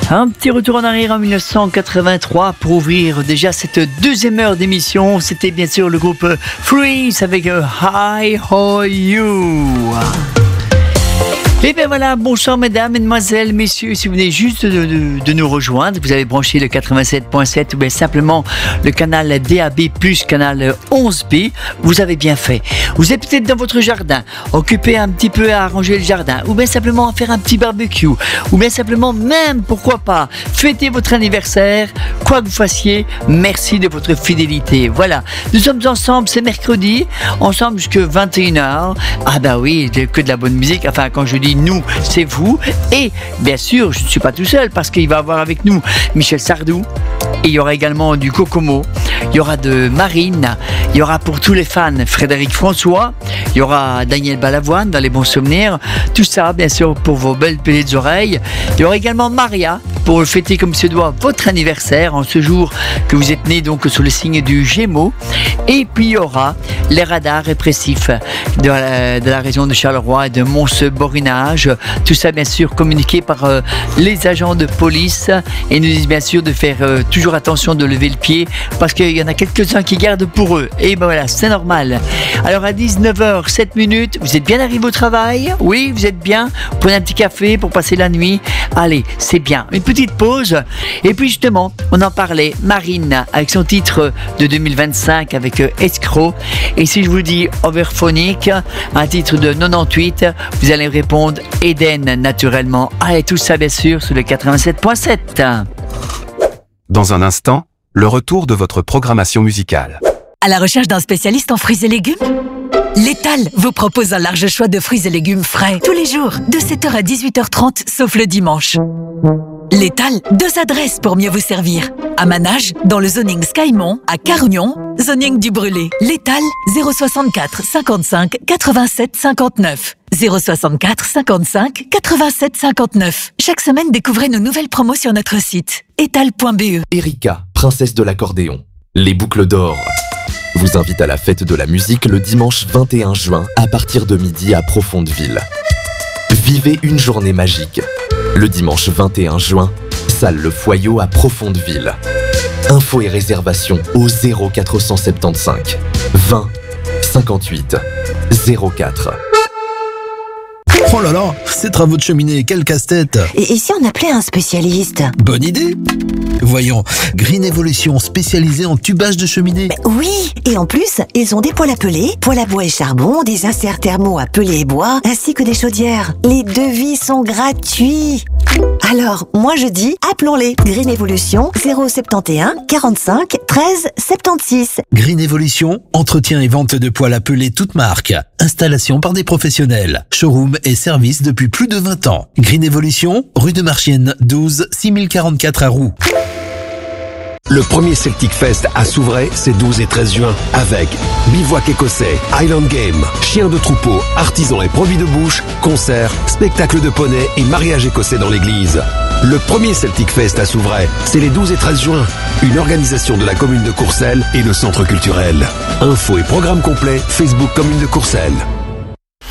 Un petit retour en arrière en 1983 pour ouvrir déjà cette deuxième heure d'émission. C'était bien sûr le groupe Freeze avec Hi Ho You. Et bien voilà, bonsoir mesdames, mesdemoiselles, messieurs, si vous venez juste de nous rejoindre, vous avez branché le 87.7 ou bien simplement le canal DAB+, canal 11B, vous avez bien fait. Vous êtes peut-être dans votre jardin, occupé un petit peu à arranger le jardin, ou bien simplement à faire un petit barbecue, ou bien simplement même, pourquoi pas, fêter votre anniversaire, quoi que vous fassiez, merci de votre fidélité. Voilà, nous sommes ensemble, c'est mercredi, ensemble jusqu'à 21h. Ah bah oui, que de la bonne musique, enfin quand je dis nous, c'est vous. Et bien sûr, je ne suis pas tout seul parce qu'il va y avoir avec nous Michel Sardou. Et il y aura également du Kokomo, il y aura de Marine, il y aura pour tous les fans Frédéric François, il y aura Daniel Balavoine dans les bons souvenirs, tout ça bien sûr pour vos belles petites oreilles. Il y aura également Maria pour fêter comme se doit votre anniversaire en ce jour que vous êtes né donc sous le signe du Gémeaux. Et puis il y aura les radars répressifs de la région de Charleroi et de Mons-Borinage, tout ça bien sûr communiqué par les agents de police et nous disent bien sûr de faire toujours attention de lever le pied parce qu'il y en a quelques-uns qui gardent pour eux. Et ben voilà, c'est normal. Alors à 19h07, vous êtes bien arrivé au travail? Oui, vous êtes bien? Vous prenez un petit café pour passer la nuit? Allez, c'est bien. Une petite pause. Et puis justement, on en parlait, Marine avec son titre de 2025 avec Escroc. Et si je vous dis Overphonic, un titre de 98, vous allez répondre Eden naturellement. Allez, tout ça bien sûr sur le 87.7. Dans un instant, le retour de votre programmation musicale. À la recherche d'un spécialiste en fruits et légumes? L'étal vous propose un large choix de fruits et légumes frais tous les jours, de 7h à 18h30, sauf le dimanche. L'étal, 2 adresses pour mieux vous servir. À Manage, dans le zoning Skymont, à Carignon, zoning du Brûlé. L'étal, 064 55 87 59. 064 55 87 59. Chaque semaine, découvrez nos nouvelles promos sur notre site étal.be. Erika, princesse de l'accordéon. Les boucles d'or vous invite à la fête de la musique le dimanche 21 juin à partir de midi à Profondeville. Vivez une journée magique. Le dimanche 21 juin, salle Le Foyot à Profondeville. Infos et réservations au 0475 20 58 04. Oh là là, ces travaux de cheminée, quel casse-tête! Et si on appelait un spécialiste? Bonne idée! Voyons, Green Evolution, spécialisée en tubage de cheminée. Oui, et en plus, ils ont des poêles à peler, poêles à bois et charbon, des inserts thermaux à peler et bois, ainsi que des chaudières. Les devis sont gratuits. Alors, moi je dis, appelons-les. Green Evolution, 071 45 13 76. Green Evolution, entretien et vente de poêles à peler toutes marques. Installation par des professionnels. Showroom et service depuis plus de 20 ans. Green Evolution, rue de Marchienne, 12 6044 à Roux. Le premier Celtic Fest à Souvray, c'est 12 et 13 juin, avec bivouac écossais, Highland Game, chiens de troupeau, artisans et produits de bouche, concerts, spectacles de poney et mariage écossais dans l'église. Le premier Celtic Fest à Souvray, c'est les 12 et 13 juin. Une organisation de la commune de Courcelles et le centre culturel. Infos et programme complet, Facebook Commune de Courcelles.